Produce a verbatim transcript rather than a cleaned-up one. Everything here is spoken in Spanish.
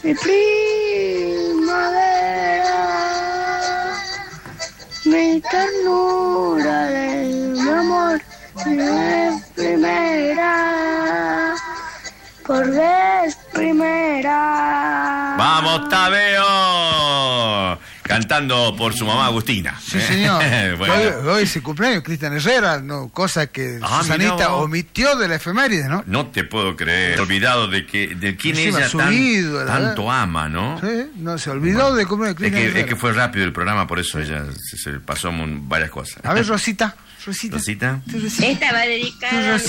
mi primavera, mi ternura de mi amor, mi vez primera, por vez primera. ¡Vamos, Tadeo! Cantando por su mamá Agustina. Sí, señor. Bueno. Hoy, hoy es el cumpleaños de Cristian Herrera, no, cosa que Ah, Susanita mirá vos. omitió de la efeméride, ¿no? No te puedo creer. Olvidado de que de quién Encima ella su tan- ídola, tanto ¿verdad? ama, ¿no? Sí, no se olvidó del cumpleaños de Es Cristian que, Herrera. es que fue rápido el programa, por eso ella se, se pasó mon- varias cosas. A ver, Rosita. Rosita. Rosita. Sí, Rosita. Esta va dedicada